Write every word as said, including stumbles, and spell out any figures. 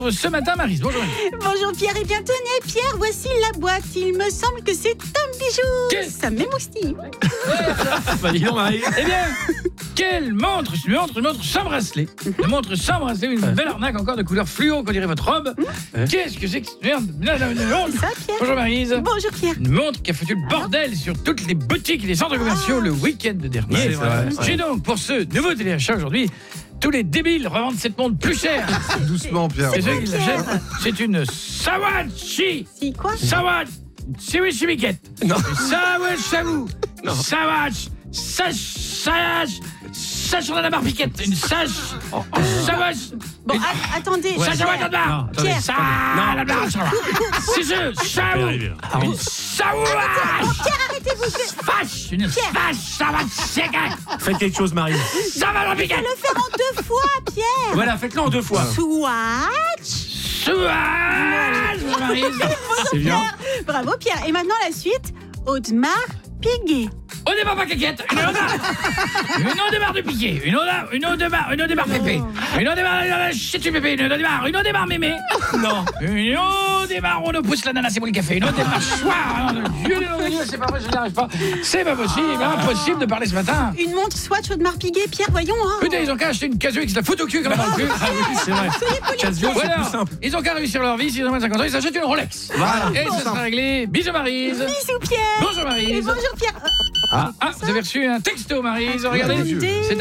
Ce matin, Maryse, bonjour. Bonjour Pierre, et bien tenez Pierre, voici la boîte. Il me semble que c'est un bijou. Qu'est- Ça m'émoustille. Bah dis donc, Marie. Eh bien, quelle montre, une montre, une montre sans bracelet. Une montre sans bracelet, une belle arnaque encore de couleur fluo, qu'on dirait votre robe. Qu'est-ce que c'est que cette merde? Là, là, une montre. Ça Pierre. Bonjour Maryse. Bonjour Pierre. Une montre qui a foutu le bordel sur toutes les boutiques et les centres commerciaux le week-end dernier. Ouais, c'est vrai, c'est J'ai donc, pour ce nouveau téléachat aujourd'hui, tous les débiles revendent cette montre plus chère. Doucement, Pierre. Et ceux qui Pierre l'achètent, c'est une Sawachi. Si quoi? Sawach, Siwichi Miquette. Non. Sawach Savou. Non. Sawach, Sach, Sach, Sach on a la barre piquette. Une Sach, Sawach. Bon, a- attendez. Sach, Sawach, Pierre. la barre. Pierre. Sach, la barre. C'est ce, Savou. Une Sawach. Pierre, arrêtez-vous. Je Fache, une Fache, Sawach, Séquette. Faites quelque chose, Marie. Sawach, la vais piquette. le faire en deux fois, Pierre. Voilà, faites-le en deux fois. Swatch. Sawach, Maryse. C'est bien. Bravo Pierre. Et maintenant la suite. Audemars Piguet. On démarre pas caquette, une Audemars. Une Audemars de piquet, une Audemars, une Audemars, une Audemars pépé, une Audemars chez pépé, une Audemars, une Audemars mémé. Non. Une Audemars on nous pousse l'ananas, c'est pour le café. Une Audemars choix. Dieu de mon Dieu, c'est pas vrai, je n'y arrive pas. C'est pas possible, impossible de parler ce matin. Une montre Swatch Audemars Piguet. Pierre, voyons. Hein. Putain, ils ont qu'à acheter une Casio qui se la fout au cul quand même dans le cul. Ah oui, c'est vrai. Casio, c'est Voilà, plus simple. ils ont qu'à réussir leur vie, s'ils ont moins de cinquante ans, ils s'achètent une Rolex. Voilà. Et ça sera réglé. Bisous Maryse. Bisous Pierre. Bonjour Et Maryse. bonjour Pierre. Ah, ah, vous avez reçu un texto Maryse, regardez. Bonne idée. C'est